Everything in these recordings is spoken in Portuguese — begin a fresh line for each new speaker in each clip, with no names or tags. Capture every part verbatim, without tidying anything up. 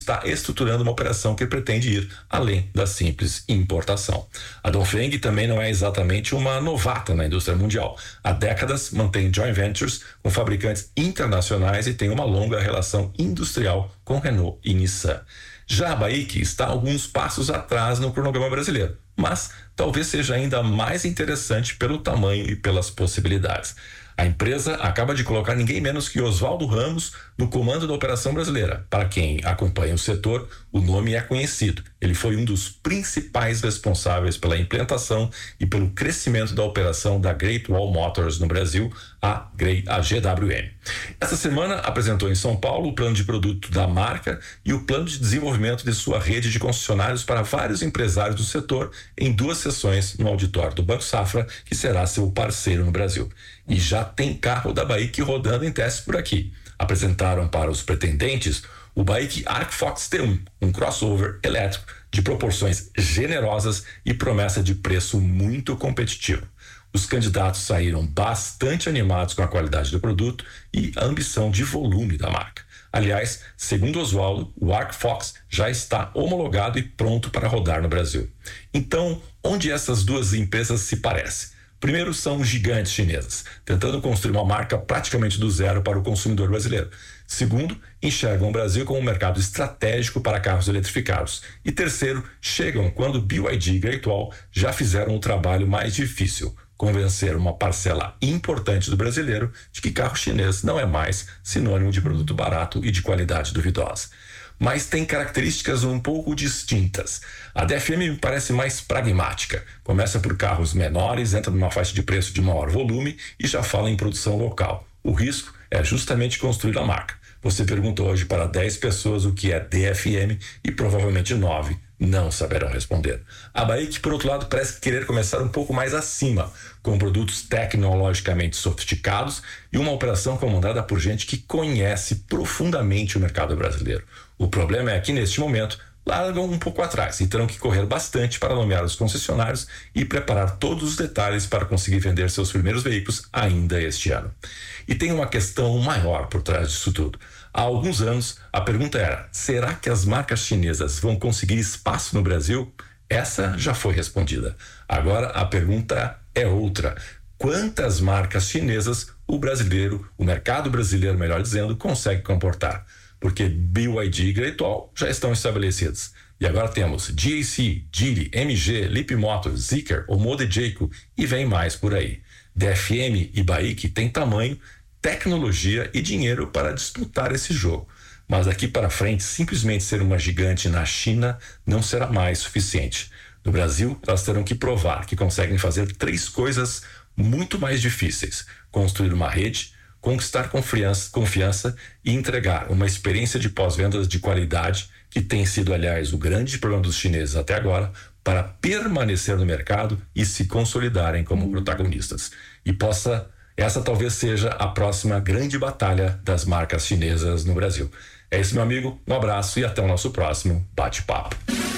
está estruturando uma operação que pretende ir além da simples importação. A Dongfeng também não é exatamente uma novata na indústria mundial. Há décadas mantém joint ventures com fabricantes internacionais e tem uma longa relação industrial com Renault e Nissan. Já a BAIC está alguns passos atrás no cronograma brasileiro, mas talvez seja ainda mais interessante pelo tamanho e pelas possibilidades. A empresa acaba de colocar ninguém menos que Oswaldo Ramos no comando da operação brasileira. Para quem acompanha o setor, o nome é conhecido. Ele foi um dos principais responsáveis pela implantação e pelo crescimento da operação da Great Wall Motors no Brasil, a, a G W M. Essa semana apresentou em São Paulo o plano de produto da marca e o plano de desenvolvimento de sua rede de concessionários para vários empresários do setor em duas sessões no auditório do Banco Safra, que será seu parceiro no Brasil. E já tem carro da BAIC rodando em testes por aqui. Apresentaram para os pretendentes o BAIC Arcfox T um, um crossover elétrico de proporções generosas e promessa de preço muito competitivo. Os candidatos saíram bastante animados com a qualidade do produto e a ambição de volume da marca. Aliás, segundo Oswaldo, o Arcfox já está homologado e pronto para rodar no Brasil. Então, onde essas duas empresas se parecem? Primeiro, são gigantes chinesas, tentando construir uma marca praticamente do zero para o consumidor brasileiro. Segundo, enxergam o Brasil como um mercado estratégico para carros eletrificados. E terceiro, chegam quando B Y D e Great Wall já fizeram o trabalho mais difícil, convencer uma parcela importante do brasileiro de que carro chinês não é mais sinônimo de produto barato e de qualidade duvidosa. Mas tem características um pouco distintas. A D F M me parece mais pragmática. Começa por carros menores, entra numa faixa de preço de maior volume e já fala em produção local. O risco é justamente construir a marca. Você perguntou hoje para dez pessoas o que é D F M e provavelmente nove não saberão responder. A BAIC, por outro lado, parece querer começar um pouco mais acima, com produtos tecnologicamente sofisticados e uma operação comandada por gente que conhece profundamente o mercado brasileiro. O problema é que, neste momento, largam um pouco atrás e terão que correr bastante para nomear os concessionários e preparar todos os detalhes para conseguir vender seus primeiros veículos ainda este ano. E tem uma questão maior por trás disso tudo. Há alguns anos, a pergunta era: será que as marcas chinesas vão conseguir espaço no Brasil? Essa já foi respondida. Agora a pergunta é outra: quantas marcas chinesas o brasileiro, o mercado brasileiro, melhor dizendo, consegue comportar? Porque B Y D e Great Wall já estão estabelecidos. E agora temos G A C, Geely, M G, Lip Motors, Zeekr, Omoda e Jayco e vem mais por aí. D F M e BAIC têm tamanho, tecnologia e dinheiro para disputar esse jogo. Mas daqui para frente, simplesmente ser uma gigante na China não será mais suficiente. No Brasil, elas terão que provar que conseguem fazer três coisas muito mais difíceis: construir uma rede, conquistar confiança, confiança e entregar uma experiência de pós-vendas de qualidade, que tem sido, aliás, o grande problema dos chineses até agora, para permanecer no mercado e se consolidarem como protagonistas. E possa, essa talvez seja a próxima grande batalha das marcas chinesas no Brasil. É isso, meu amigo, um abraço e até o nosso próximo bate-papo.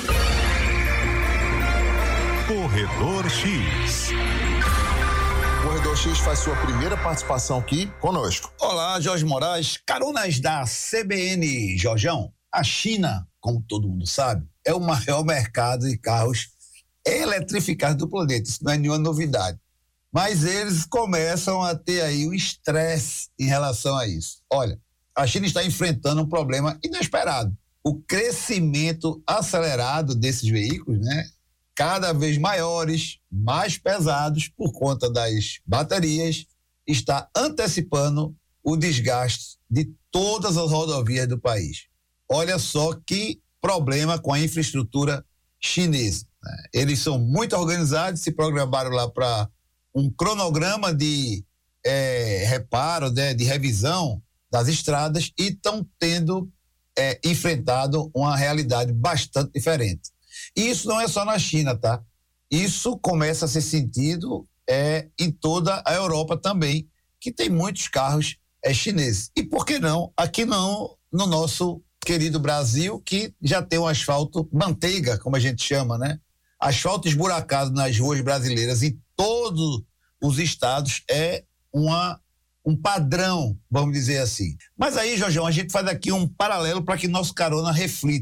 Corredor X.
Corredor X faz sua primeira participação aqui conosco.
Olá, Jorge Moraes, caronas da C B N. Jorjão, a China, como todo mundo sabe, é o maior mercado de carros eletrificados do planeta. Isso não é nenhuma novidade. Mas eles começam a ter aí um estresse em relação a isso. Olha, a China está enfrentando um problema inesperado. O crescimento acelerado desses veículos, né? Cada vez maiores, mais pesados por conta das baterias, está antecipando o desgaste de todas as rodovias do país. Olha só que problema com a infraestrutura chinesa, né? Eles são muito organizados, se programaram lá para um cronograma de é, reparo, né, de revisão das estradas e estão tendo é, enfrentado uma realidade bastante diferente. E isso não é só na China, tá? Isso começa a ser sentido é, em toda a Europa também, que tem muitos carros é, chineses. E por que não? Aqui não, no nosso querido Brasil, que já tem um asfalto manteiga, como a gente chama, né? Asfalto esburacado nas ruas brasileiras em todos os estados é uma um padrão, vamos dizer assim. Mas aí, Jorjão, a gente faz aqui um paralelo para que nosso carona reflita.